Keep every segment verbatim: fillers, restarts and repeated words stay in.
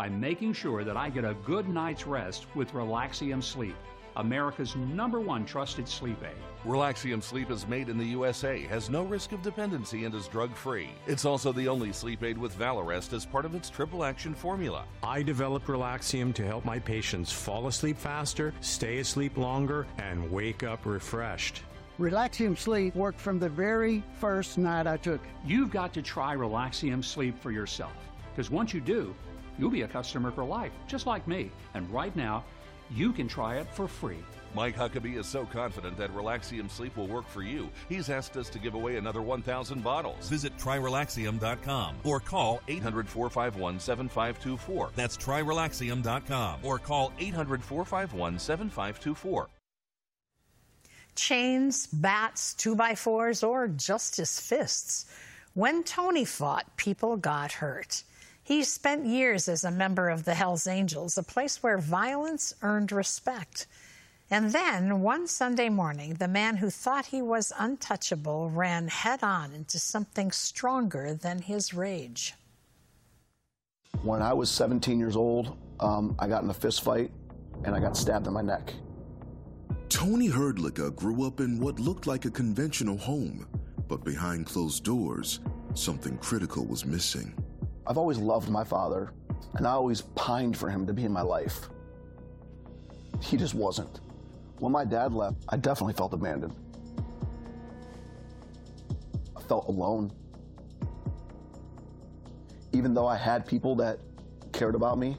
by making sure that I get a good night's rest with Relaxium Sleep, America's number one trusted sleep aid. Relaxium Sleep is made in the U S A, has no risk of dependency, and is drug-free. It's also the only sleep aid with Valarest as part of its triple-action formula. I developed Relaxium to help my patients fall asleep faster, stay asleep longer, and wake up refreshed. Relaxium Sleep worked from the very first night I took it. You've got to try Relaxium Sleep for yourself, because once you do, you'll be a customer for life, just like me. And right now, you can try it for free. Mike Huckabee is so confident that Relaxium Sleep will work for you, he's asked us to give away another one thousand bottles. Visit try relaxium dot com or call eight hundred, four five one, seven five two four. That's try relaxium dot com or call eight hundred, four five one, seven five two four. Chains, bats, two by fours, or just his fists. When Tony fought, people got hurt. He spent years as a member of the Hells Angels, a place where violence earned respect. And then, one Sunday morning, the man who thought he was untouchable ran head-on into something stronger than his rage. When I was seventeen years old, um, I got in a fist fight, and I got stabbed in my neck. Tony Hrdlicka grew up in what looked like a conventional home, but behind closed doors, something critical was missing. I've always loved my father, and I always pined for him to be in my life. He just wasn't. When my dad left, I definitely felt abandoned. I felt alone. Even though I had people that cared about me,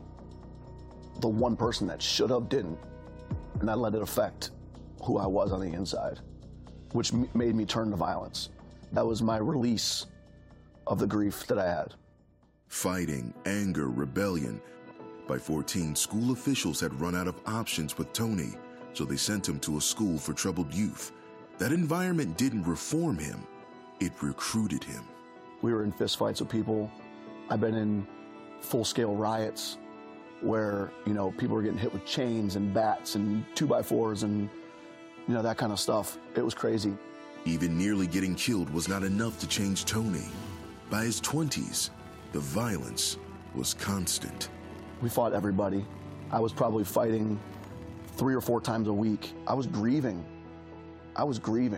the one person that should have didn't, and I let it affect who I was on the inside, which m- made me turn to violence. That was my release of the grief that I had. Fighting, anger, rebellion. By fourteen, school officials had run out of options with Tony, so they sent him to a school for troubled youth. That environment didn't reform him, it recruited him. We were in fistfights with people. I've been in full-scale riots where, you know, people were getting hit with chains and bats and two by fours and, you know, that kind of stuff. It was crazy. Even nearly getting killed was not enough to change Tony. By his twenties, the violence was constant. We fought everybody. I was probably fighting three or four times a week. I was grieving. I was grieving.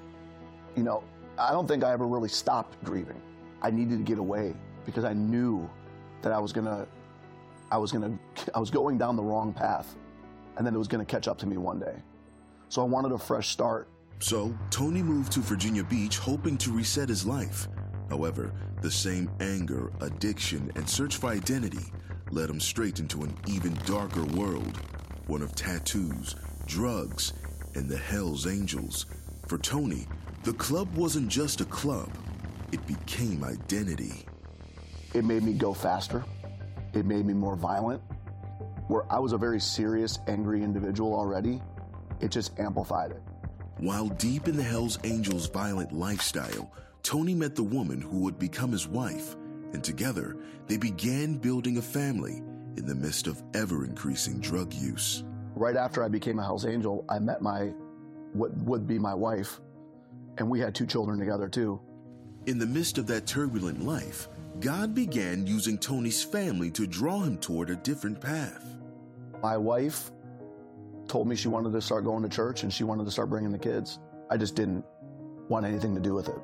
You know, I don't think I ever really stopped grieving. I needed to get away because I knew that I was gonna, I was gonna, I was going down the wrong path, and then it was gonna catch up to me one day. So I wanted a fresh start. So Tony moved to Virginia Beach hoping to reset his life. However, the same anger, addiction, and search for identity led him straight into an even darker world, one of tattoos, drugs, and the Hells Angels. For Tony, the club wasn't just a club, it became identity. It made me go faster. It made me more violent. Where I was a very serious, angry individual already, it just amplified it. While deep in the Hells Angels' violent lifestyle, Tony met the woman who would become his wife, and together they began building a family in the midst of ever-increasing drug use. Right after I became a Hells Angel, I met my, what would be my wife, and we had two children together too. In the midst of that turbulent life, God began using Tony's family to draw him toward a different path. My wife told me she wanted to start going to church and she wanted to start bringing the kids. I just didn't want anything to do with it.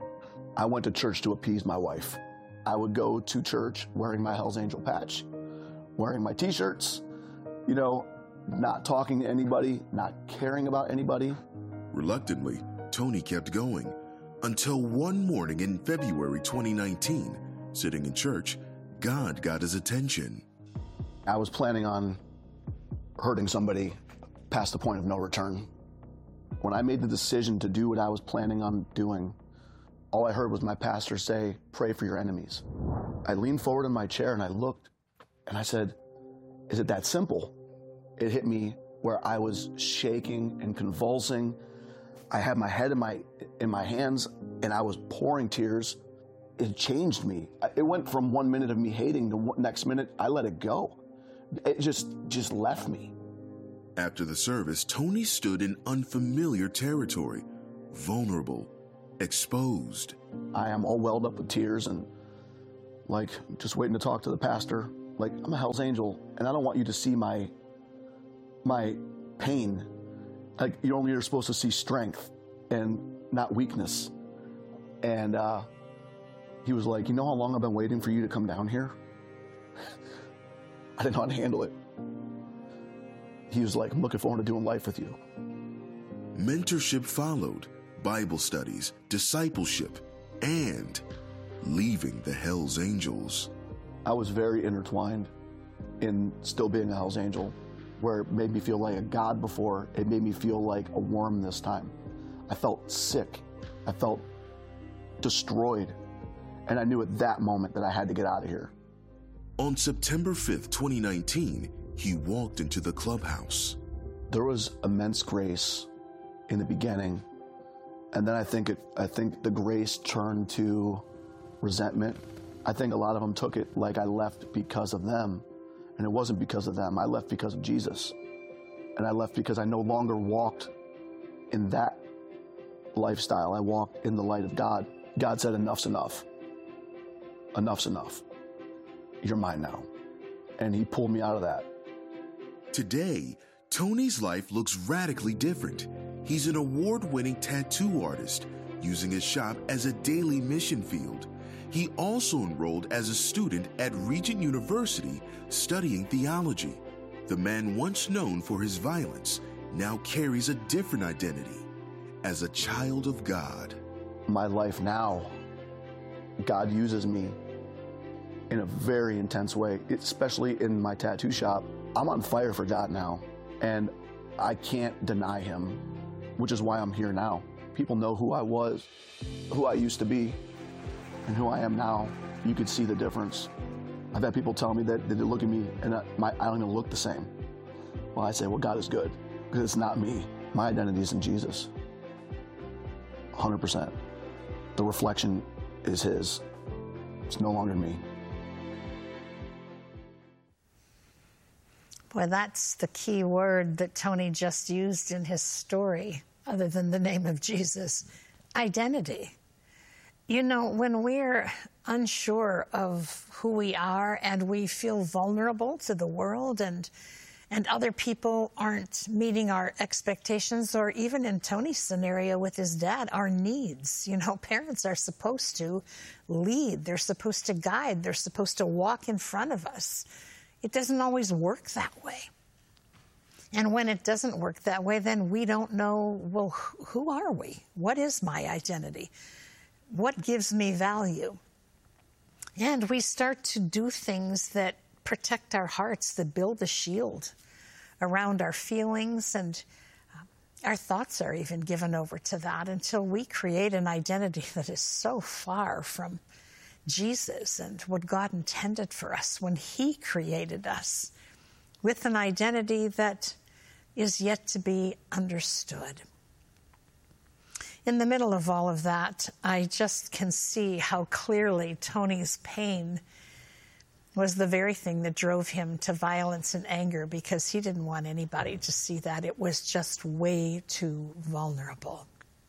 I went to church to appease my wife. I would go to church wearing my Hells Angel patch, wearing my t-shirts, you know, not talking to anybody, not caring about anybody. Reluctantly, Tony kept going until one morning in February twenty nineteen, sitting in church, God got his attention. I was planning on hurting somebody past the point of no return. When I made the decision to do what I was planning on doing, all I heard was my pastor say, "Pray for your enemies." I leaned forward in my chair and I looked and I said, "Is it that simple?" It hit me where I was shaking and convulsing. I had my head in my in my hands and I was pouring tears. It changed me. It went from one minute of me hating to one, next minute I let it go. It just just left me. After the service, Tony stood in unfamiliar territory, vulnerable, exposed. I am all welled up with tears and like just waiting to talk to the pastor. Like, I'm a Hell's Angel, and I don't want you to see my my pain. Like, you're only you're supposed to see strength and not weakness. And uh, he was like, you know how long I've been waiting for you to come down here? I didn't know how to handle it. He was like, I'm looking forward to doing life with you. Mentorship followed, Bible studies, discipleship, and leaving the Hell's Angels. I was very intertwined in still being a Hell's Angel, where it made me feel like a god before. It made me feel like a worm this time. I felt sick. I felt destroyed. And I knew at that moment that I had to get out of here. On September fifth, twenty nineteen, he walked into the clubhouse. There was immense grace in the beginning. And then I think it, I think the grace turned to resentment. I think a lot of them took it like I left because of them. And it wasn't because of them. I left because of Jesus. And I left because I no longer walked in that lifestyle. I walked in the light of God. God said, enough's enough. Enough's enough. You're mine now. And he pulled me out of that. Today, Tony's life looks radically different. He's an award-winning tattoo artist, using his shop as a daily mission field. He also enrolled as a student at Regent University studying theology. The man once known for his violence now carries a different identity as a child of God. My life now, God uses me in a very intense way, especially in my tattoo shop. I'm on fire for God now, and I can't deny him, which is why I'm here now. People know who I was, who I used to be, and who I am now. You could see the difference. I've had people tell me that, that they look at me and I, my, I don't even look the same. Well, I say, well, God is good, because it's not me. My identity is in Jesus, one hundred percent. The reflection is his. It's no longer me. Boy, that's the key word that Tony just used in his story, other than the name of Jesus: identity. You know, when we're unsure of who we are and we feel vulnerable to the world, and and other people aren't meeting our expectations, or even in Tony's scenario with his dad, our needs. You know, parents are supposed to lead. They're supposed to guide. They're supposed to walk in front of us. It doesn't always work that way. And when it doesn't work that way, then we don't know, well, who are we? What is my identity? What gives me value? And we start to do things that protect our hearts, that build a shield around our feelings, and our thoughts are even given over to that until we create an identity that is so far from Jesus and what God intended for us when he created us, with an identity that is yet to be understood. In the middle of all of that, I just can see how clearly Tony's pain was the very thing that drove him to violence and anger, because he didn't want anybody to see that. It was just way too vulnerable.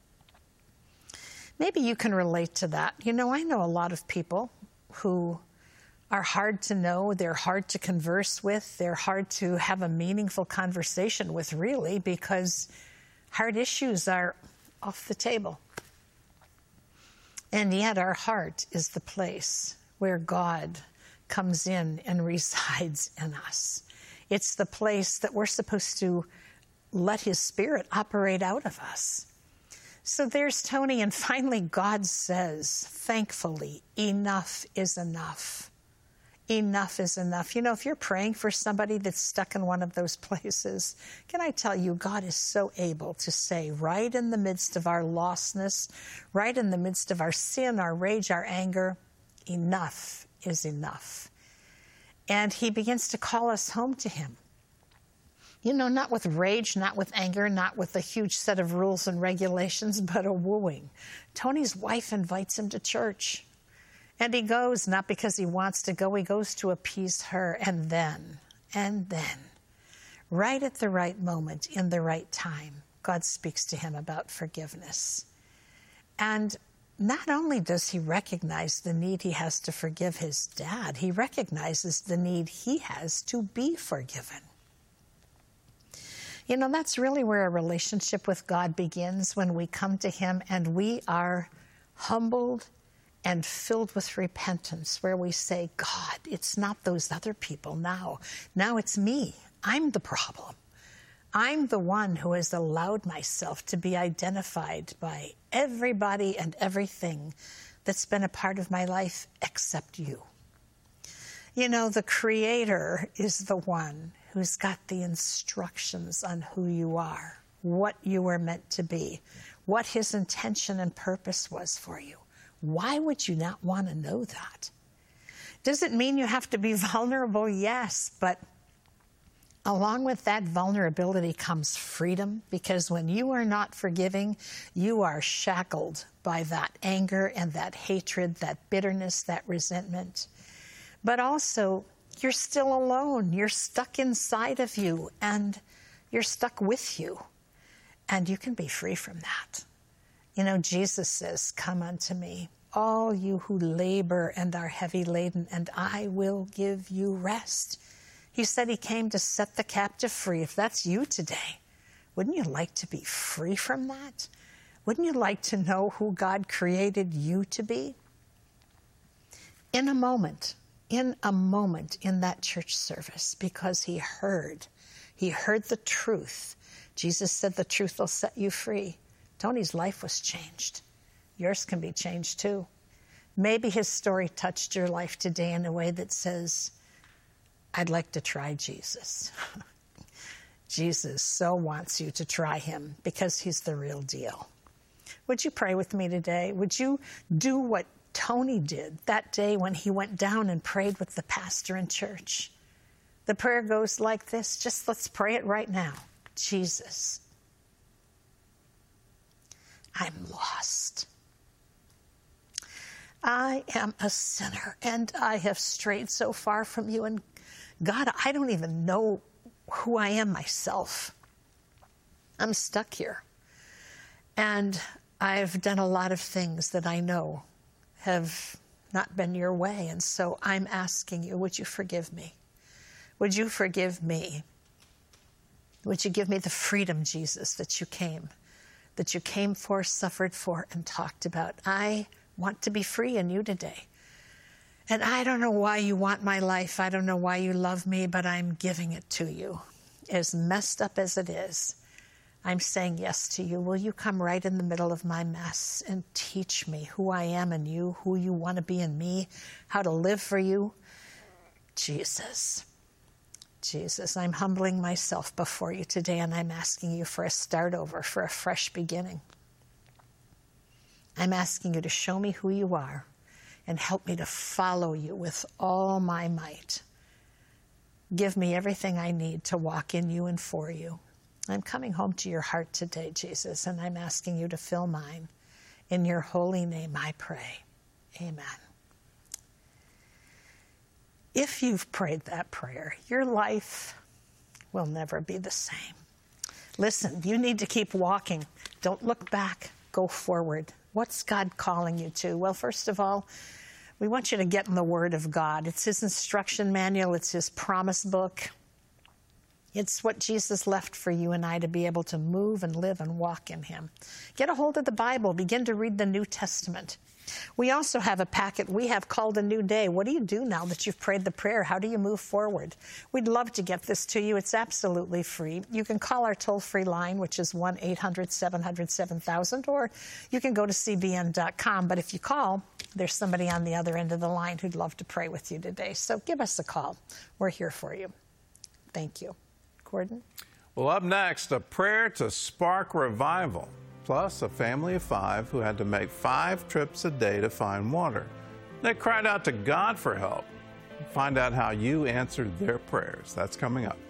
Maybe you can relate to that. You know, I know a lot of people who are hard to know, they're hard to converse with, they're hard to have a meaningful conversation with, really, because hard issues are off the table. And yet our heart is the place where God comes in and resides in us. It's the place that we're supposed to let his Spirit operate out of us. So there's Tony, and finally God says, thankfully, enough is enough. Enough is enough. You know, if you're praying for somebody that's stuck in one of those places, can I tell you, God is so able to say, right in the midst of our lostness, right in the midst of our sin, our rage, our anger, enough is enough. And he begins to call us home to him. You know, not with rage, not with anger, not with a huge set of rules and regulations, but a wooing. Tony's wife invites him to church. And he goes, not because he wants to go, he goes to appease her. And then, and then, right at the right moment, in the right time, God speaks to him about forgiveness. And not only does he recognize the need he has to forgive his dad, he recognizes the need he has to be forgiven. You know, that's really where a relationship with God begins, when we come to him and we are humbled and filled with repentance, where we say, God, it's not those other people now. Now it's me. I'm the problem. I'm the one who has allowed myself to be identified by everybody and everything that's been a part of my life except you. You know, the Creator is the one who's got the instructions on who you are, what you were meant to be, what his intention and purpose was for you. Why would you not want to know that? Does it mean you have to be vulnerable? Yes, but along with that vulnerability comes freedom, because when you are not forgiving, you are shackled by that anger and that hatred, that bitterness, that resentment. But also, you're still alone. You're stuck inside of you, and you're stuck with you. And you can be free from that. You know, Jesus says, come unto me, all you who labor and are heavy laden, and I will give you rest. He said he came to set the captive free. If that's you today, wouldn't you like to be free from that? Wouldn't you like to know who God created you to be? In a moment, in a moment in that church service, because he heard, he heard the truth. Jesus said the truth will set you free. Tony's life was changed. Yours can be changed too. Maybe his story touched your life today in a way that says, I'd like to try Jesus. Jesus so wants you to try him because he's the real deal. Would you pray with me today? Would you do what Tony did that day when he went down and prayed with the pastor in church? The prayer goes like this. Just let's pray it right now. Jesus, I'm lost. I am a sinner, and I have strayed so far from you. And God, I don't even know who I am myself. I'm stuck here. And I've done a lot of things that I know have not been your way. And so I'm asking you, would you forgive me? Would you forgive me? Would you give me the freedom, Jesus, that you came, that you came for, suffered for, and talked about? I want to be free in you today. And I don't know why you want my life. I don't know why you love me, but I'm giving it to you. As messed up as it is, I'm saying yes to you. Will you come right in the middle of my mess and teach me who I am in you, who you want to be in me, how to live for you? Jesus, Jesus, I'm humbling myself before you today, and I'm asking you for a start over, for a fresh beginning. I'm asking you to show me who you are and help me to follow you with all my might. Give me everything I need to walk in you and for you. I'm coming home to your heart today, Jesus, and I'm asking you to fill mine. In your holy name I pray. Amen. If you've prayed that prayer, your life will never be the same. Listen, you need to keep walking. Don't look back. Go forward. What's God calling you to? Well, first of all, we want you to get in the Word of God. It's his instruction manual. It's his promise book. It's what Jesus left for you and I to be able to move and live and walk in him. Get a hold of the Bible. Begin to read the New Testament. We also have a packet we have called A New Day. What do you do now that you've prayed the prayer? How do you move forward? We'd love to get this to you. It's absolutely free. You can call our toll-free line, which is one eight hundred seven hundred seven thousand, or you can go to c b n dot com. But if you call, there's somebody on the other end of the line who'd love to pray with you today. So give us a call. We're here for you. Thank you. Gordon? Well, up next, a prayer to spark revival. Plus, a family of five who had to make five trips a day to find water. They cried out to God for help. Find out how you answered their prayers. That's coming up.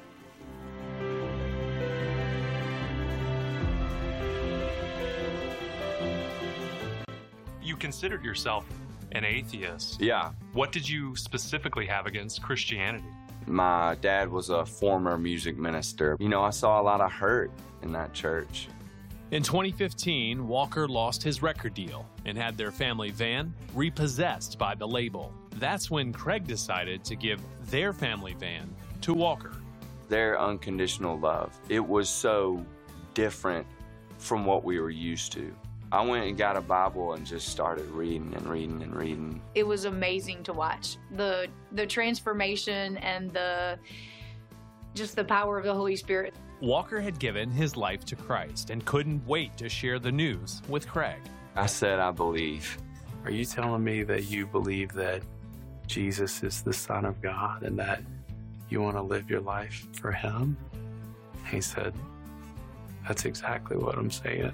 You considered yourself an atheist. Yeah. What did you specifically have against Christianity? My dad was a former music minister. You know, I saw a lot of hurt in that church. In twenty fifteen, Walker lost his record deal and had their family van repossessed by the label. That's when Craig decided to give their family van to Walker. Their unconditional love, it was so different from what we were used to. I went and got a Bible and just started reading and reading and reading. It was amazing to watch. The the transformation and the just the power of the Holy Spirit. Walker had given his life to Christ and couldn't wait to share the news with Craig. I said, I believe. Are you telling me that you believe that Jesus is the Son of God and that you want to live your life for him? He said, that's exactly what I'm saying.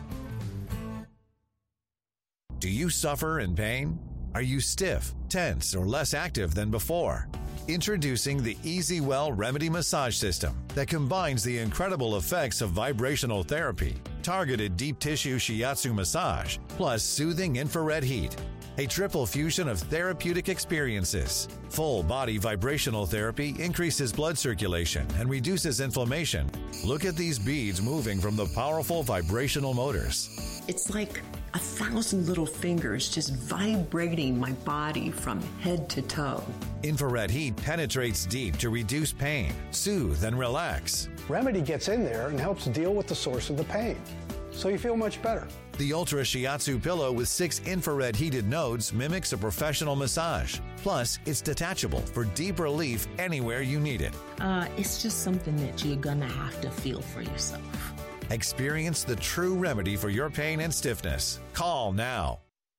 Do you suffer in pain? Are you stiff, tense, or less active than before? Introducing the EasyWell Remedy Massage System that combines the incredible effects of vibrational therapy, targeted deep tissue shiatsu massage, plus soothing infrared heat. A triple fusion of therapeutic experiences. Full body vibrational therapy increases blood circulation and reduces inflammation. Look at these beads moving from the powerful vibrational motors. It's like a thousand little fingers just vibrating my body from head to toe. Infrared heat penetrates deep to reduce pain, soothe, and relax. Remedy gets in there and helps deal with the source of the pain, so you feel much better. The Ultra Shiatsu pillow with six infrared heated nodes mimics a professional massage. Plus, it's detachable for deep relief anywhere you need it. Uh, it's just something that you're gonna have to feel for yourself. Experience the true remedy for your pain and stiffness. Call now.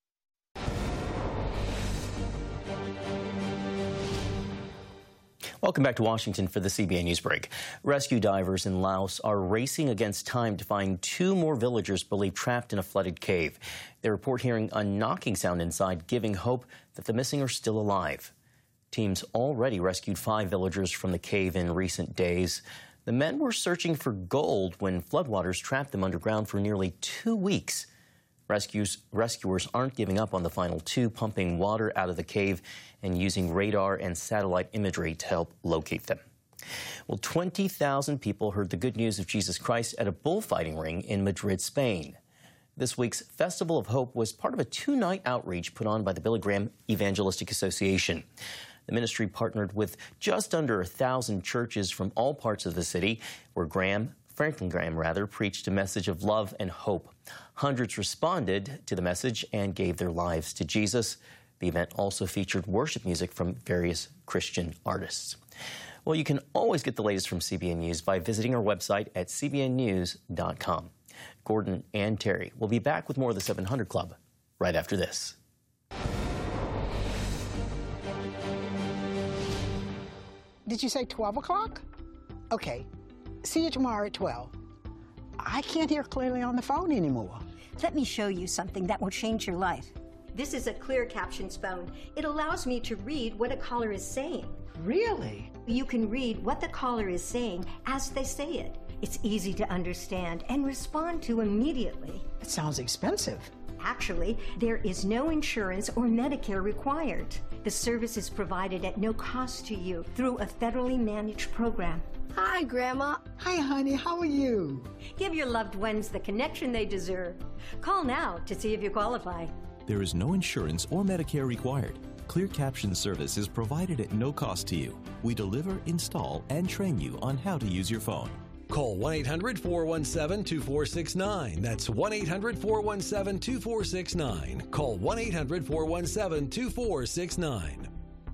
Welcome back to Washington for the C B A News Break. Rescue divers in Laos are racing against time to find two more villagers believed trapped in a flooded cave. They report hearing a knocking sound inside, giving hope that the missing are still alive. Teams already rescued five villagers from the cave in recent days. The men were searching for gold when floodwaters trapped them underground for nearly two weeks. Rescues, rescuers aren't giving up on the final two, pumping water out of the cave and using radar and satellite imagery to help locate them. Well, twenty thousand people heard the good news of Jesus Christ at a bullfighting ring in Madrid, Spain. This week's Festival of Hope was part of a two-night outreach put on by the Billy Graham Evangelistic Association. The ministry partnered with just under a thousand churches from all parts of the city, where Graham, Franklin Graham rather, preached a message of love and hope. Hundreds responded to the message and gave their lives to Jesus. The event also featured worship music from various Christian artists. Well, you can always get the latest from C B N News by visiting our website at c b n news dot com. Gordon and Terry will be back with more of the seven hundred Club right after this. Did you say twelve o'clock? Okay. See you tomorrow at twelve. I can't hear clearly on the phone anymore. Let me show you something that will change your life. This is a clear captions phone. It allows me to read what a caller is saying. Really? You can read what the caller is saying as they say it. It's easy to understand and respond to immediately. It sounds expensive. Actually, there is no insurance or Medicare required. The service is provided at no cost to you through a federally managed program. Hi, Grandma. Hi, honey. How are you? Give your loved ones the connection they deserve. Call now to see if you qualify. There is no insurance or Medicare required. Clear Caption service is provided at no cost to you. We deliver, install, and train you on how to use your phone. Call one eight hundred, four one seven, two four six nine. That's one eight hundred, four one seven, two four six nine. Call one eight hundred, four one seven, two four six nine.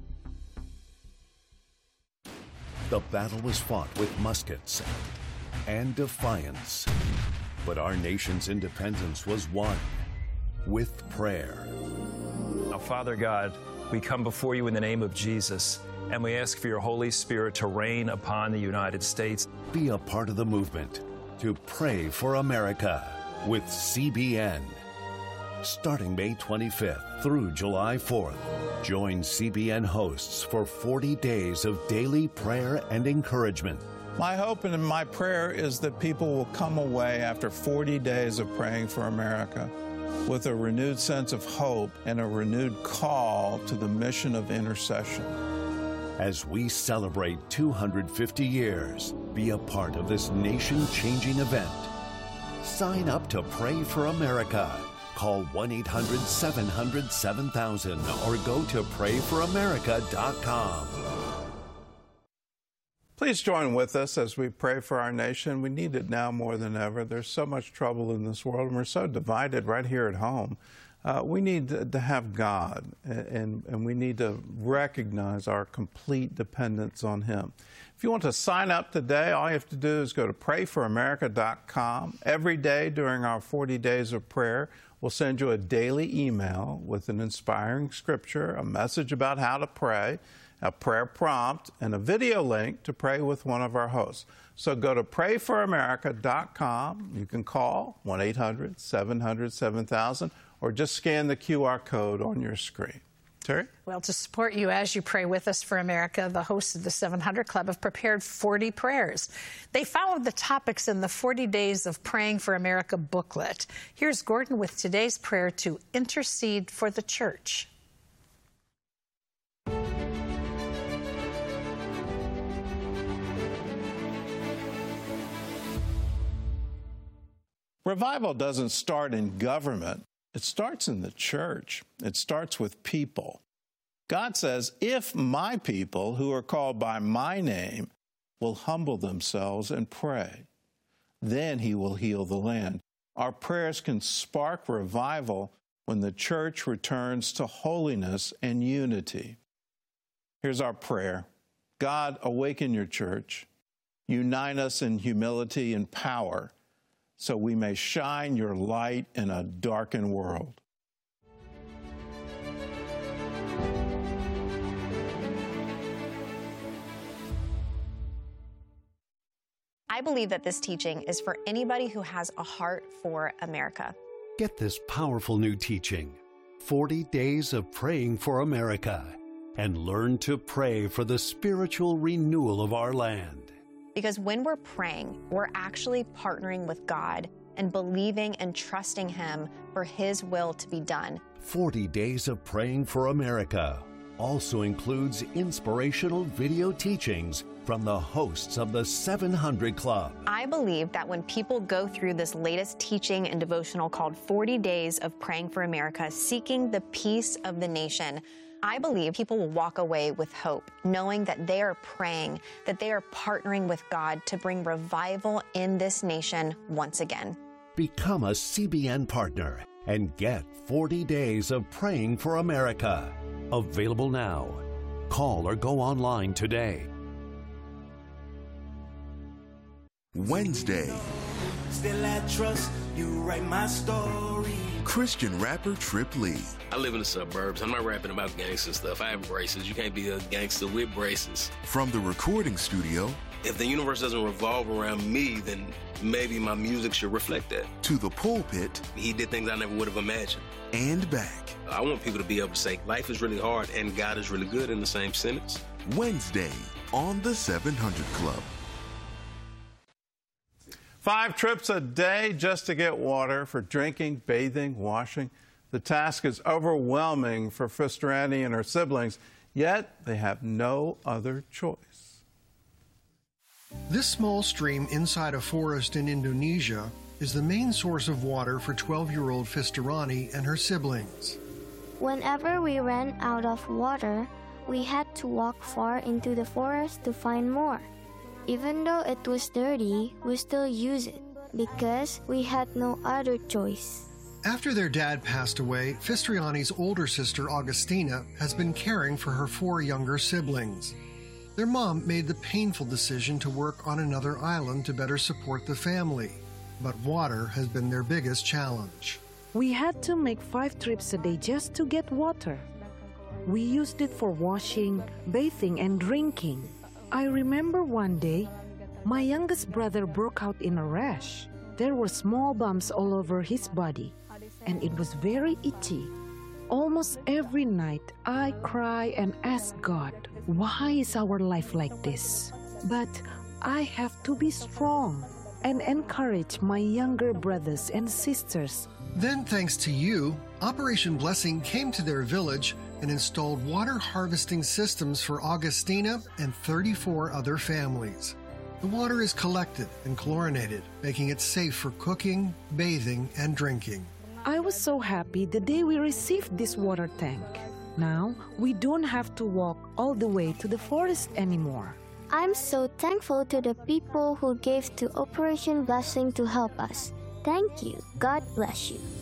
The battle was fought with muskets and defiance. But our nation's independence was won with prayer. Now, Father God, we come before you in the name of Jesus, and we ask for your Holy Spirit to reign upon the United States. Be a part of the movement to pray for America with C B N. Starting May twenty-fifth through July fourth, join C B N hosts for forty days of daily prayer and encouragement. My hope and my prayer is that people will come away after forty days of praying for America with a renewed sense of hope and a renewed call to the mission of intercession. As we celebrate two hundred fifty years, be a part of this nation-changing event. Sign up to Pray for America. Call one eight hundred seven hundred seven thousand or go to pray for america dot com. Please join with us as we pray for our nation. We need it now more than ever. There's so much trouble in this world, and we're so divided right here at home. Uh, we need to, to have God, and, and we need to recognize our complete dependence on Him. If you want to sign up today, all you have to do is go to pray for america dot com. Every day during our forty days of prayer, we'll send you a daily email with an inspiring scripture, a message about how to pray, a prayer prompt, and a video link to pray with one of our hosts. So go to pray for america dot com. You can call one eight hundred seven hundred seven thousand or just scan the Q R code on your screen. Terry? Well, to support you as you pray with us for America, the hosts of the seven hundred Club have prepared forty prayers. They followed the topics in the forty Days of Praying for America booklet. Here's Gordon with today's prayer to intercede for the church. Revival doesn't start in government. It starts in the church. It starts with people. God says, if my people who are called by my name will humble themselves and pray, then He will heal the land. Our prayers can spark revival when the church returns to holiness and unity. Here's our prayer. God, awaken your church. Unite us in humility and power, so we may shine your light in a darkened world. I believe that this teaching is for anybody who has a heart for America. Get this powerful new teaching, forty Days of Praying for America, and learn to pray for the spiritual renewal of our land. Because when we're praying, we're actually partnering with God and believing and trusting Him for His will to be done. forty Days of Praying for America also includes inspirational video teachings from the hosts of the seven hundred Club. I believe that when people go through this latest teaching and devotional called forty Days of Praying for America, seeking the peace of the nation, I believe people will walk away with hope, knowing that they are praying, that they are partnering with God to bring revival in this nation once again. Become a C B N partner and get forty Days of Praying for America. Available now. Call or go online today. Wednesday. Still I trust you, write my story. Christian rapper Trip Lee. I live in the suburbs. I'm not rapping about gangster stuff. I have braces. You can't be a gangster with braces. From the recording studio. If the universe doesn't revolve around me, then maybe my music should reflect that. To the pulpit. He did things I never would have imagined. And back. I want people to be able to say life is really hard and God is really good in the same sentence. Wednesday on the seven hundred Club. Five trips a day just to get water for drinking, bathing, washing. The task is overwhelming for Sister Annie and her siblings, yet they have no other choice. This small stream inside a forest in Indonesia is the main source of water for twelve-year-old Fistarani and her siblings. Whenever we ran out of water, we had to walk far into the forest to find more. Even though it was dirty, we still use it because we had no other choice. After their dad passed away, Fistriani's older sister Augustina has been caring for her four younger siblings. Their mom made the painful decision to work on another island to better support the family, but water has been their biggest challenge. We had to make five trips a day just to get water. We used it for washing, bathing, and drinking. I remember one day, my youngest brother broke out in a rash. There were small bumps all over his body, and it was very itchy. Almost every night, I cry and ask God, why is our life like this? But I have to be strong and encourage my younger brothers and sisters. Then, thanks to you, Operation Blessing came to their village and installed water harvesting systems for Augustina and thirty-four other families. The water is collected and chlorinated, making it safe for cooking, bathing, and drinking. I was so happy the day we received this water tank. Now, we don't have to walk all the way to the forest anymore. I'm so thankful to the people who gave to Operation Blessing to help us. Thank you. God bless you.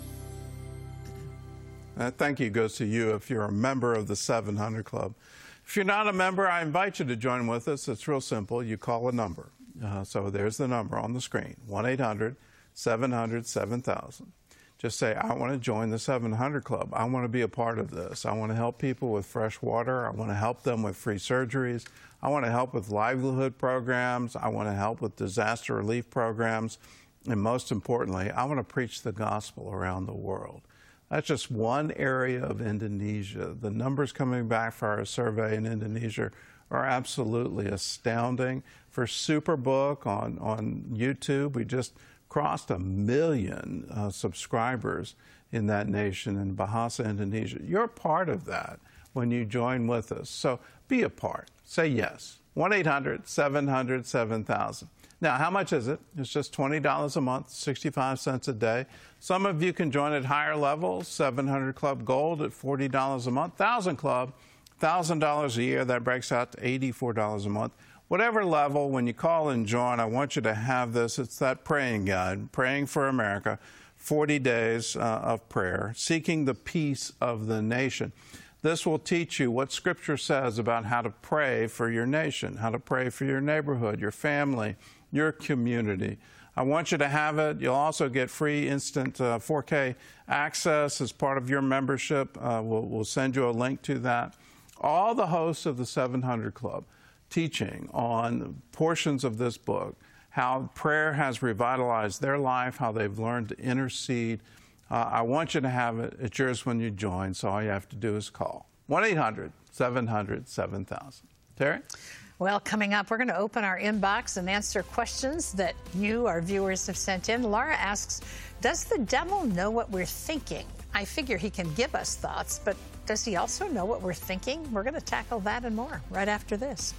That thank you goes to you if you're a member of the seven hundred Club. If you're not a member, I invite you to join with us. It's real simple. You call a number. Uh, so there's the number on the screen, one eight hundred seven hundred seven thousand. Just say, I want to join the seven hundred Club. I want to be a part of this. I want to help people with fresh water. I want to help them with free surgeries. I want to help with livelihood programs. I want to help with disaster relief programs. And most importantly, I want to preach the gospel around the world. That's just one area of Indonesia. The numbers coming back for our survey in Indonesia are absolutely astounding. For Superbook on, on YouTube, we just crossed a million uh, subscribers in that nation, in Bahasa, Indonesia. You're part of that when you join with us. So be a part. Say yes. one eight hundred seven hundred seven thousand. Now, how much is it? It's just twenty dollars a month, sixty-five cents a day. Some of you can join at higher levels, seven hundred Club Gold at forty dollars a month, one thousand Club, one thousand dollars a year. That breaks out to eighty-four dollars a month. Whatever level, when you call and join, I want you to have this. It's that praying guide, Praying for America, forty days uh, of prayer, seeking the peace of the nation. This will teach you what Scripture says about how to pray for your nation, how to pray for your neighborhood, your family, your community. I want you to have it. You'll also get free instant uh, four K access as part of your membership. Uh, we'll, we'll send you a link to that. All the hosts of the seven hundred Club teaching on portions of this book, how prayer has revitalized their life, how they've learned to intercede. Uh, I want you to have it. It's yours when you join, so all you have to do is call. one eight hundred seven hundred seven thousand. Terry? Well, coming up, we're going to open our inbox and answer questions that you, our viewers, have sent in. Laura asks, does the devil know what we're thinking? I figure he can give us thoughts, but does he also know what we're thinking? We're going to tackle that and more right after this.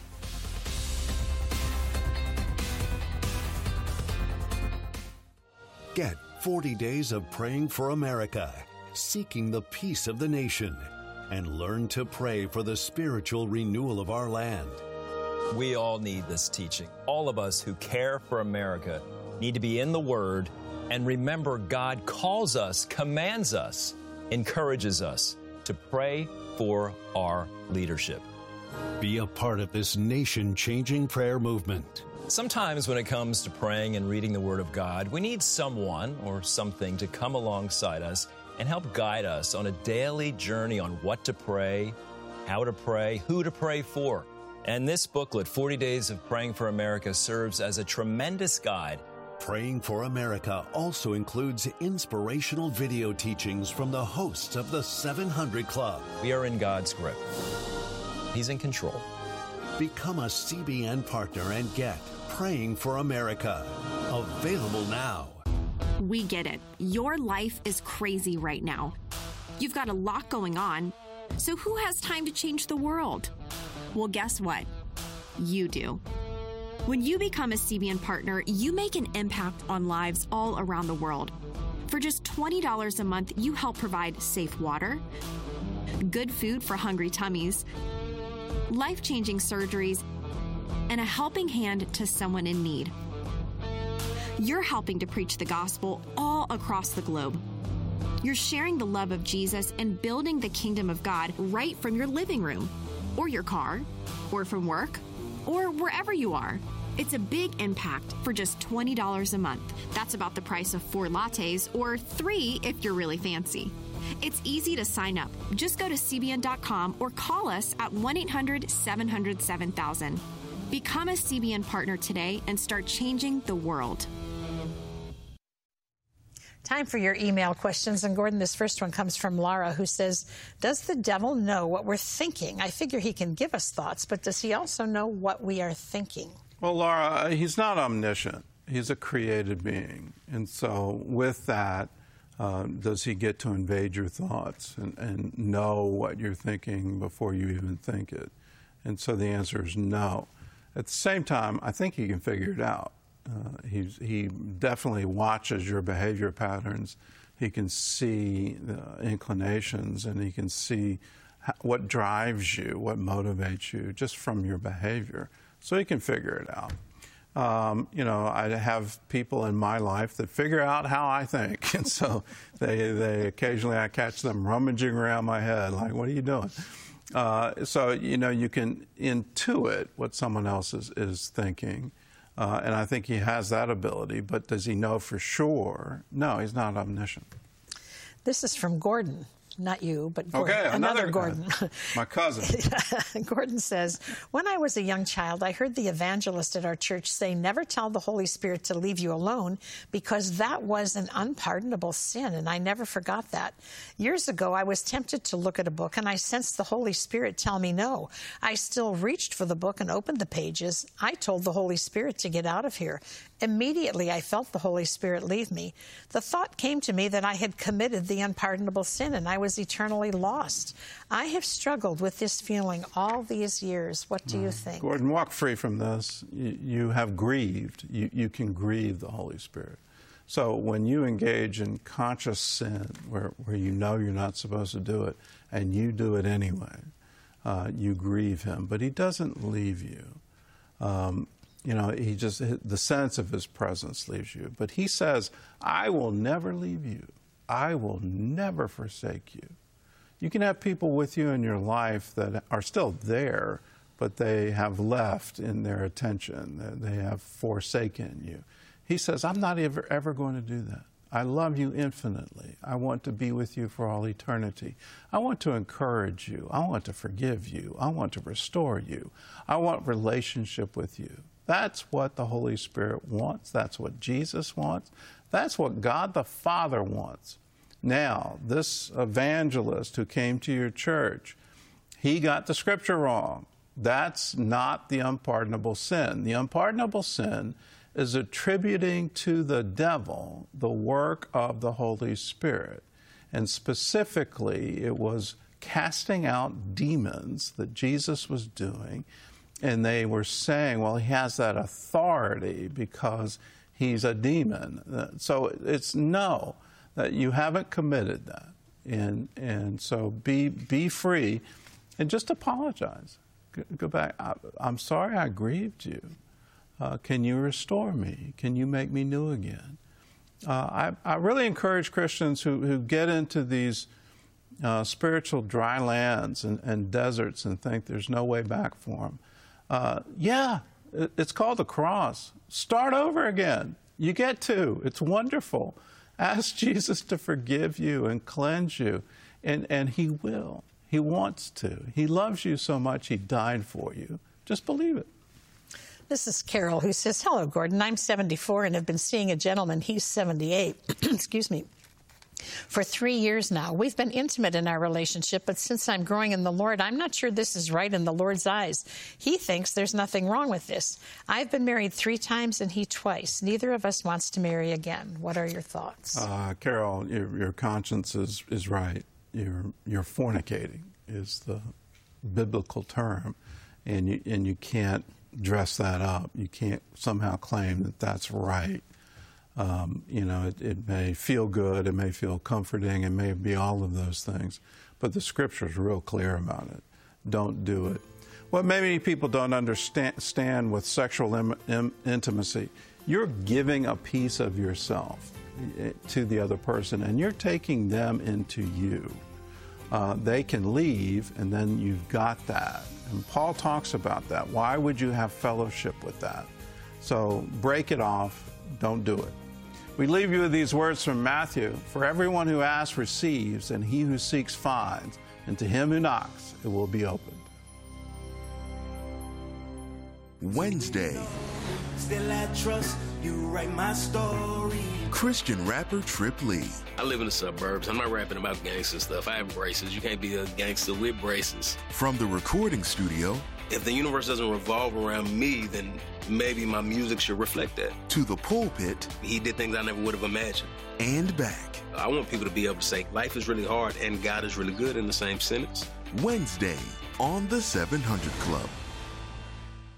Get forty days of Praying for America, seeking the peace of the nation, and learn to pray for the spiritual renewal of our land. We all need this teaching. All of us who care for America need to be in the Word and remember God calls us, commands us, encourages us to pray for our leadership. Be a part of this nation-changing prayer movement. Sometimes when it comes to praying and reading the Word of God, we need someone or something to come alongside us and help guide us on a daily journey on what to pray, how to pray, who to pray for. And this booklet, forty days of Praying for America, serves as a tremendous guide. Praying for America also includes inspirational video teachings from the hosts of the seven hundred Club. We are in God's grip. He's in control. Become a C B N partner and get Praying for America. Available now. We get it. Your life is crazy right now. You've got a lot going on. So who has time to change the world? Well, guess what? You do. When you become a C B N partner, you make an impact on lives all around the world. For just twenty dollars a month, you help provide safe water, good food for hungry tummies, life-changing surgeries, and a helping hand to someone in need. You're helping to preach the gospel all across the globe. You're sharing the love of Jesus and building the kingdom of God right from your living room, or your car, or from work, or wherever you are. It's a big impact for just twenty dollars a month. That's about the price of four lattes, or three if you're really fancy. It's easy to sign up. Just go to C B N dot com or call us at one eight hundred seven hundred seven thousand. Become a C B N partner today and start changing the world. Time for your email questions. And Gordon, this first one comes from Laura, who says, does the devil know what we're thinking? I figure he can give us thoughts, but does he also know what we are thinking? Well, Laura, he's not omniscient. He's a created being. And so with that, uh, does he get to invade your thoughts and, and know what you're thinking before you even think it? And so the answer is no. At the same time, I think he can figure it out. Uh, he's, he definitely watches your behavior patterns. He can see the inclinations, and he can see how, what drives you, what motivates you, just from your behavior. So he can figure it out. Um, you know, I have people in my life that figure out how I think, and so they, they occasionally I catch them rummaging around my head, like, "What are you doing?" Uh, so you know, you can intuit what someone else is, is thinking, uh, and I think he has that ability. But does he know for sure? No, he's not omniscient. This is from Gordon. Not you, but Gordon, okay, another, another Gordon. My cousin. Gordon says, when I was a young child, I heard the evangelist at our church say, never tell the Holy Spirit to leave you alone, because that was an unpardonable sin, and I never forgot that. Years ago, I was tempted to look at a book, and I sensed the Holy Spirit tell me no. I still reached for the book and opened the pages. I told the Holy Spirit to get out of here. Immediately, I felt the Holy Spirit leave me. The thought came to me that I had committed the unpardonable sin, and I was eternally lost. I have struggled with this feeling all these years. What do you think? Gordon, walk free from this. You, you have grieved. You, you can grieve the Holy Spirit. So when you engage in conscious sin, where, where you know you're not supposed to do it, and you do it anyway, uh, you grieve him. But he doesn't leave you. Um, You know, he just, the sense of his presence leaves you. But he says, I will never leave you. I will never forsake you. You can have people with you in your life that are still there, but they have left in their attention. They have forsaken you. He says, I'm not ever, ever going to do that. I love you infinitely. I want to be with you for all eternity. I want to encourage you. I want to forgive you. I want to restore you. I want relationship with you. That's what the Holy Spirit wants. That's what Jesus wants. That's what God the Father wants. Now, this evangelist who came to your church, he got the scripture wrong. That's not the unpardonable sin. The unpardonable sin is attributing to the devil the work of the Holy Spirit. And specifically, it was casting out demons that Jesus was doing. And they were saying, well, he has that authority because he's a demon. So it's no, that you haven't committed that. And and so be be free and just apologize. Go back. I, I'm sorry I grieved you. Uh, can you restore me? Can you make me new again? Uh, I, I really encourage Christians who, who get into these uh, spiritual dry lands and, and deserts and think there's no way back for them. Uh, yeah, it's called the cross. Start over again. You get to. It's wonderful. Ask Jesus to forgive you and cleanse you, and, and he will. He wants to. He loves you so much, he died for you. Just believe it. This is Carol, who says, hello, Gordon. I'm seventy-four and have been seeing a gentleman. He's seventy-eight. Excuse me. For three years now. We've been intimate in our relationship, but since I'm growing in the Lord, I'm not sure this is right in the Lord's eyes. He thinks there's nothing wrong with this. I've been married three times and he twice. Neither of us wants to marry again. What are your thoughts? Uh, Carol, your, your conscience is, is right. You're, you're fornicating is the biblical term, and you, and you can't dress that up. You can't somehow claim that that's right. Um, you know, it, it may feel good, it may feel comforting, it may be all of those things, but the Scripture's real clear about it. Don't do it. What many people don't understand with sexual im im intimacy, you're giving a piece of yourself to the other person, and you're taking them into you. Uh, they can leave, and then you've got that. And Paul talks about that. Why would you have fellowship with that? So break it off. Don't do it. We leave you with these words from Matthew. For everyone who asks receives, and he who seeks finds, and to him who knocks it will be opened. Wednesday. Still I trust you, write my story. Christian rapper Trip Lee. I live in the suburbs. I'm not rapping about gangster stuff. I have braces. You can't be a gangster with braces. From the recording studio. If the universe doesn't revolve around me, then maybe my music should reflect that. To the pulpit. He did things I never would have imagined. And back. I want people to be able to say, life is really hard and God is really good in the same sentence. Wednesday on the seven hundred Club.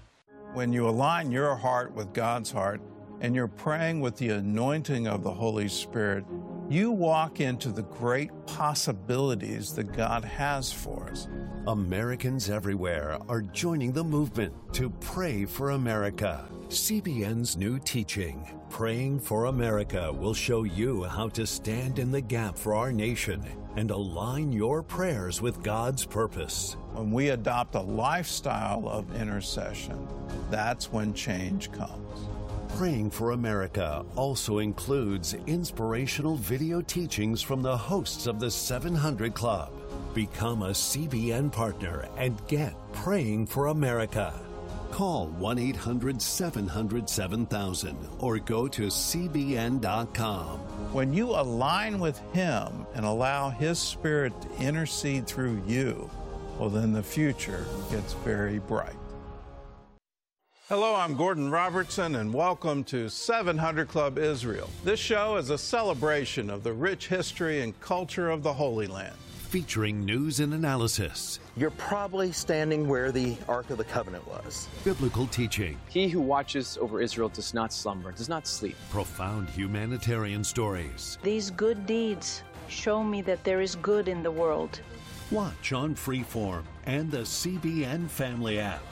When you align your heart with God's heart and you're praying with the anointing of the Holy Spirit, you walk into the great possibilities that God has for us. Americans everywhere are joining the movement to pray for America. C B N's new teaching, Praying for America, will show you how to stand in the gap for our nation and align your prayers with God's purpose. When we adopt a lifestyle of intercession, that's when change comes. Praying for America also includes inspirational video teachings from the hosts of the seven hundred Club. Become a C B N partner and get Praying for America. Call one eight hundred seven hundred seven thousand or go to C B N dot com. When you align with Him and allow His Spirit to intercede through you, well, then the future gets very bright. Hello, I'm Gordon Robertson, and welcome to seven hundred Club Israel. This show is a celebration of the rich history and culture of the Holy Land. Featuring news and analysis. You're probably standing where the Ark of the Covenant was. Biblical teaching. He who watches over Israel does not slumber, does not sleep. Profound humanitarian stories. These good deeds show me that there is good in the world. Watch on Freeform and the C B N Family app.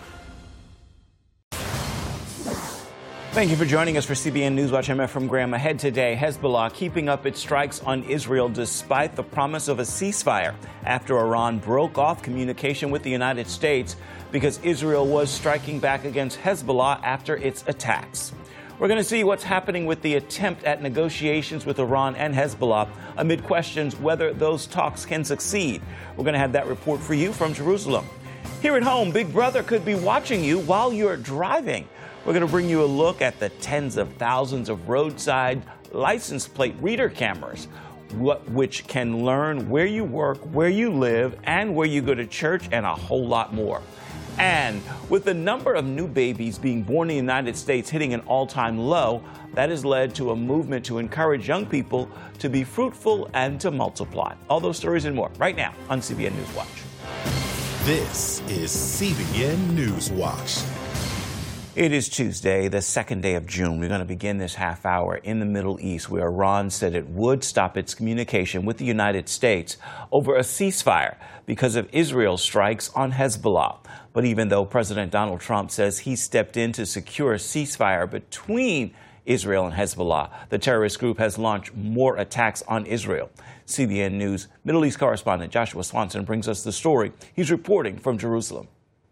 Thank you for joining us for C B N Newswatch. I'm Ephraim Graham. Ahead today, Hezbollah keeping up its strikes on Israel despite the promise of a ceasefire after Iran broke off communication with the United States because Israel was striking back against Hezbollah after its attacks. We're going to see what's happening with the attempt at negotiations with Iran and Hezbollah amid questions whether those talks can succeed. We're going to have that report for you from Jerusalem. Here at home, Big Brother could be watching you while you're driving. We're going to bring you a look at the tens of thousands of roadside license plate reader cameras, what, which can learn where you work, where you live, and where you go to church, and a whole lot more. And with the number of new babies being born in the United States hitting an all-time low, that has led to a movement to encourage young people to be fruitful and to multiply. All those stories and more right now on C B N Newswatch. This is C B N Newswatch. It is Tuesday, the second day of June. We're going to begin this half hour in the Middle East, where Iran said it would stop its communication with the United States over a ceasefire because of Israel's strikes on Hezbollah. But even though President Donald Trump says he stepped in to secure a ceasefire between Israel and Hezbollah, the terrorist group has launched more attacks on Israel. C B N News Middle East correspondent Joshua Swanson brings us the story. He's reporting from Jerusalem.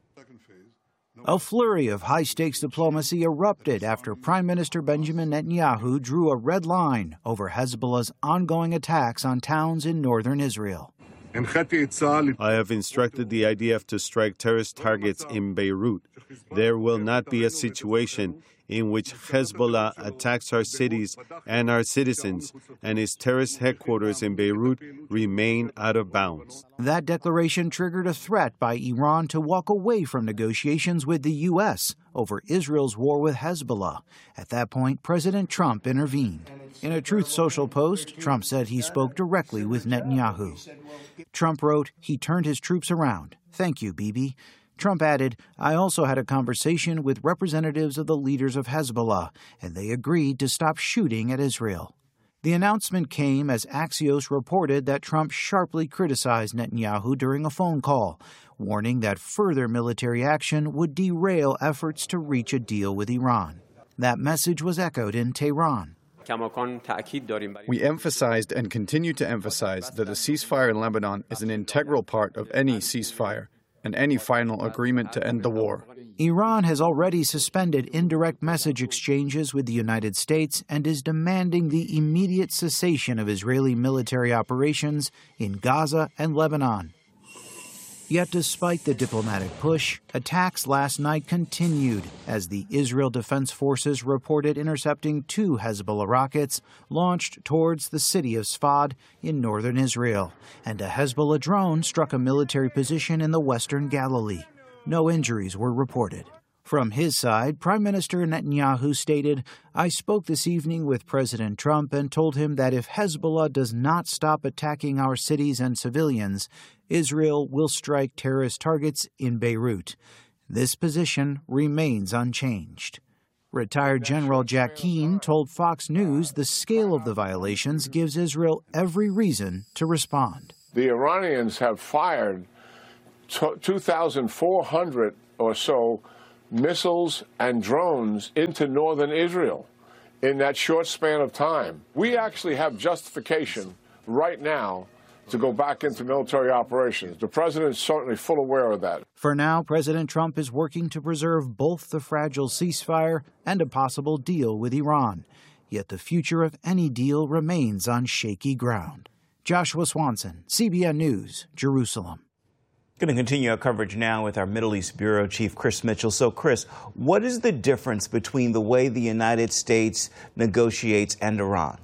A flurry of high-stakes diplomacy erupted after Prime Minister Benjamin Netanyahu drew a red line over Hezbollah's ongoing attacks on towns in northern Israel. I have instructed the I D F to strike terrorist targets in Beirut. There will not be a situation in which Hezbollah attacks our cities and our citizens, and its terrorist headquarters in Beirut remain out of bounds. That declaration triggered a threat by Iran to walk away from negotiations with the U S over Israel's war with Hezbollah. At that point, President Trump intervened. In a Truth Social post, Trump said he spoke directly with Netanyahu. Trump wrote, "He turned his troops around. Thank you, Bibi." Trump added, "I also had a conversation with representatives of the leaders of Hezbollah, and they agreed to stop shooting at Israel." The announcement came as Axios reported that Trump sharply criticized Netanyahu during a phone call, warning that further military action would derail efforts to reach a deal with Iran. That message was echoed in Tehran. We emphasized and continue to emphasize that a ceasefire in Lebanon is an integral part of any ceasefire and any final agreement to end the war. Iran has already suspended indirect message exchanges with the United States and is demanding the immediate cessation of Israeli military operations in Gaza and Lebanon. Yet despite the diplomatic push, attacks last night continued as the Israel Defense Forces reported intercepting two Hezbollah rockets launched towards the city of Sfad in northern Israel, and a Hezbollah drone struck a military position in the western Galilee. No injuries were reported. From his side, Prime Minister Netanyahu stated, "I spoke this evening with President Trump and told him that if Hezbollah does not stop attacking our cities and civilians, Israel will strike terrorist targets in Beirut." This position remains unchanged. Retired General Jack Keane told Fox News the scale of the violations gives Israel every reason to respond. The Iranians have fired two thousand four hundred or so missiles and drones into northern Israel in that short span of time. We actually have justification right now to go back into military operations. The president is certainly full aware of that. For now, President Trump is working to preserve both the fragile ceasefire and a possible deal with Iran. Yet the future of any deal remains on shaky ground. Joshua Swanson, C B N News, Jerusalem. Going to continue our coverage now with our Middle East Bureau Chief Chris Mitchell. So, Chris, what is the difference between the way the United States negotiates and Iran?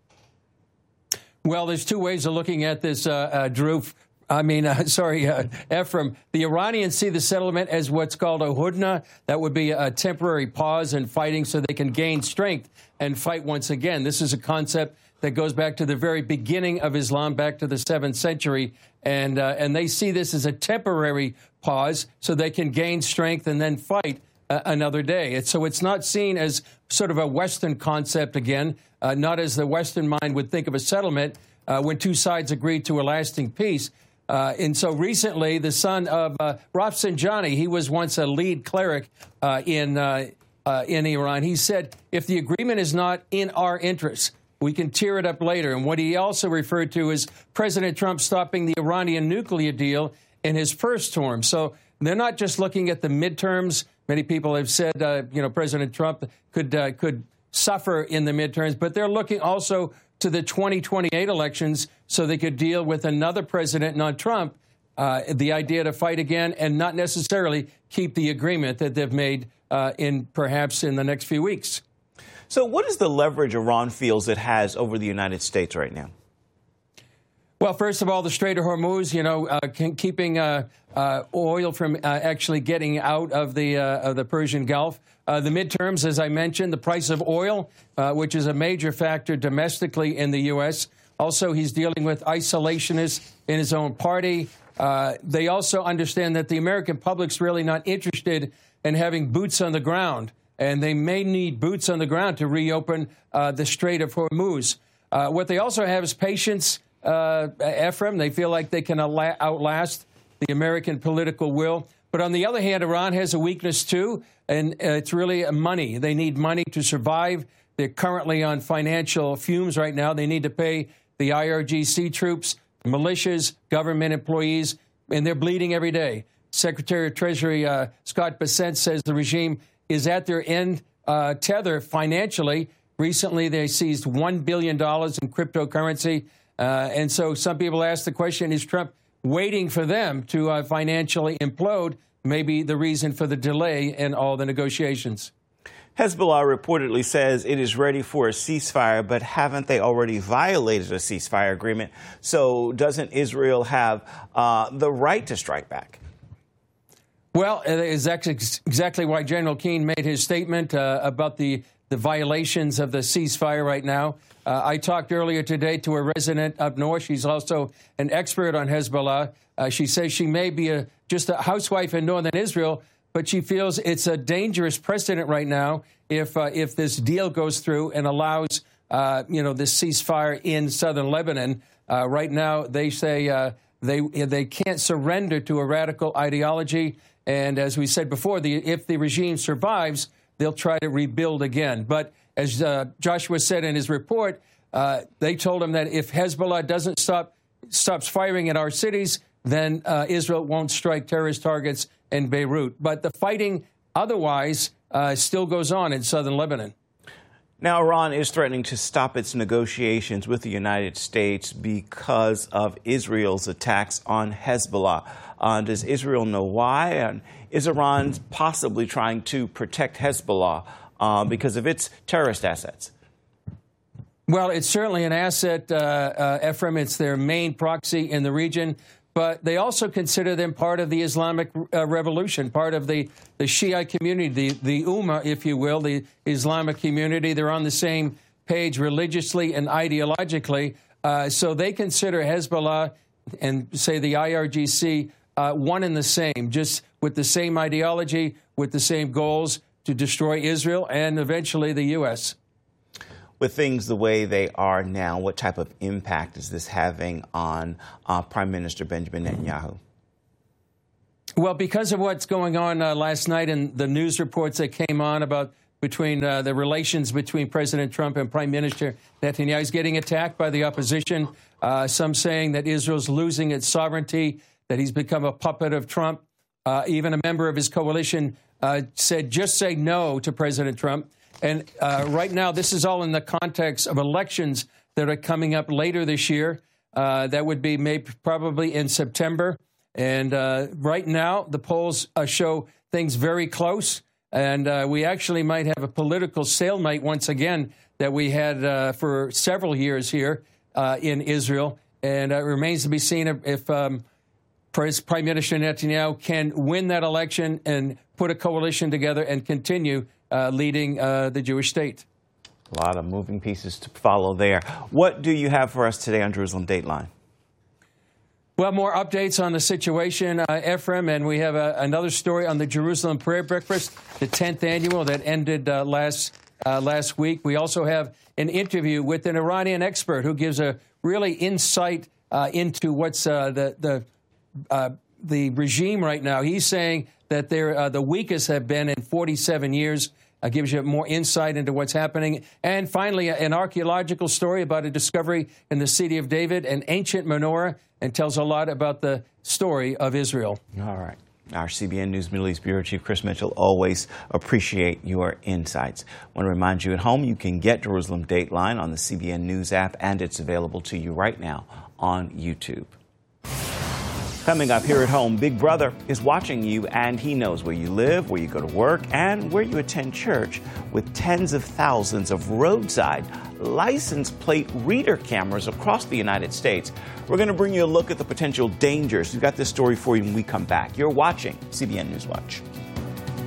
Well, there's two ways of looking at this, uh, uh, Drew. I mean, uh, sorry, uh, Ephraim. The Iranians see the settlement as what's called a hudna. That would be a temporary pause in fighting so they can gain strength and fight once again. This is a concept that goes back to the very beginning of Islam, back to the seventh century. And, uh, and they see this as a temporary pause so they can gain strength and then fight uh, another day. It's, so it's not seen as sort of a Western concept again, uh, not as the Western mind would think of a settlement uh, when two sides agreed to a lasting peace. Uh, and so recently, the son of uh, Rafsanjani, he was once a lead cleric uh, in, uh, uh, in Iran. He said, if the agreement is not in our interests, we can tear it up later. And what he also referred to is President Trump stopping the Iranian nuclear deal in his first term. So they're not just looking at the midterms. Many people have said, uh, you know, President Trump could uh, could suffer in the midterms, but they're looking also to the twenty twenty-eight elections so they could deal with another president, not Trump, uh, the idea to fight again and not necessarily keep the agreement that they've made uh, in perhaps in the next few weeks. So what is the leverage Iran feels it has over the United States right now? Well, first of all, the Strait of Hormuz, you know, uh, keeping uh, uh, oil from uh, actually getting out of the uh, of the Persian Gulf. Uh, the midterms, as I mentioned, the price of oil, uh, which is a major factor domestically in the U S. Also, he's dealing with isolationists in his own party. Uh, they also understand that the American public's really not interested in having boots on the ground, and they may need boots on the ground to reopen uh, the Strait of Hormuz. Uh, what they also have is patience. Uh, Ephraim, they feel like they can outlast the American political will. But on the other hand, Iran has a weakness, too, and uh, it's really money. They need money to survive. They're currently on financial fumes right now. They need to pay the I R G C troops, militias, government employees, and they're bleeding every day. Secretary of Treasury uh, Scott Bessent says the regime is at their end uh, tether financially. Recently, they seized one billion dollars in cryptocurrency. Uh, and so some people ask the question, is Trump waiting for them to uh, financially implode? Maybe the reason for the delay in all the negotiations. Hezbollah reportedly says it is ready for a ceasefire, but haven't they already violated a ceasefire agreement? So doesn't Israel have uh, the right to strike back? Well, it is exactly why General Keane made his statement uh, about the, the violations of the ceasefire right now. Uh, I talked earlier today to a resident up north. She's also an expert on Hezbollah. Uh, she says she may be a, just a housewife in northern Israel, but she feels it's a dangerous precedent right now if uh, if this deal goes through and allows, uh, you know, this ceasefire in southern Lebanon. Uh, right now, they say uh, they they can't surrender to a radical ideology. And as we said before, the, if the regime survives, they'll try to rebuild again. But as uh, Joshua said in his report, uh, they told him that if Hezbollah doesn't stop stops firing at our cities, then uh, Israel won't strike terrorist targets in Beirut. But the fighting otherwise uh, still goes on in southern Lebanon. Now, Iran is threatening to stop its negotiations with the United States because of Israel's attacks on Hezbollah. Uh, does Israel know why? And is Iran possibly trying to protect Hezbollah uh, because of its terrorist assets? Well, it's certainly an asset, uh, uh, Ephraim. It's their main proxy in the region. But they also consider them part of the Islamic uh, revolution, part of the, the Shia community, the, the Ummah, if you will, the Islamic community. They're on the same page religiously and ideologically. Uh, so they consider Hezbollah and, say, the I R G C uh, one and the same, just with the same ideology, with the same goals to destroy Israel and eventually the U S. With things the way they are now, what type of impact is this having on uh, Prime Minister Benjamin Netanyahu? Well, because of what's going on uh, last night and the news reports that came on about between uh, the relations between President Trump and Prime Minister Netanyahu is getting attacked by the opposition. Uh, some saying that Israel's losing its sovereignty, that he's become a puppet of Trump. Uh, even a member of his coalition uh, said, just say no to President Trump. And uh, right now, this is all in the context of elections that are coming up later this year. Uh, that would be maybe probably in September. And uh, right now, the polls uh, show things very close. And uh, we actually might have a political stalemate once again that we had uh, for several years here uh, in Israel. And uh, it remains to be seen if, if um, Prime Minister Netanyahu can win that election and put a coalition together and continue uh, leading uh, the Jewish state. A lot of moving pieces to follow there. What do you have for us today on Jerusalem Dateline? Well, more updates on the situation, uh, Ephraim, and we have a, another story on the Jerusalem Prayer Breakfast, the tenth annual that ended uh, last uh, last week. We also have an interview with an Iranian expert who gives a really insight uh, into what's uh, the the uh, the regime right now. He's saying that they're uh, the weakest have been in forty-seven years. Uh, gives you more insight into what's happening. And finally, an archaeological story about a discovery in the city of David, an ancient menorah, and tells a lot about the story of Israel. All right. Our C B N News Middle East Bureau Chief Chris Mitchell, always appreciate your insights. I want to remind you at home, you can get Jerusalem Dateline on the C B N News app, and it's available to you right now on YouTube. Coming up here at home, Big Brother is watching you, and he knows where you live, where you go to work, and where you attend church with tens of thousands of roadside license plate reader cameras across the United States. We're going to bring you a look at the potential dangers. We've got this story for you when we come back. You're watching C B N News Watch.